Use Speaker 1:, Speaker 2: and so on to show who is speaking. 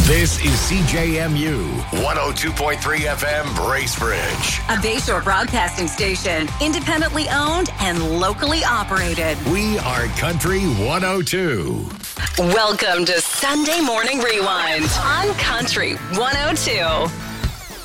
Speaker 1: This is CJMU 102.3 FM Bracebridge.
Speaker 2: A Bayshore broadcasting station, independently owned and locally operated.
Speaker 1: We are Country 102.
Speaker 2: Welcome to Sunday Morning Rewind on Country 102.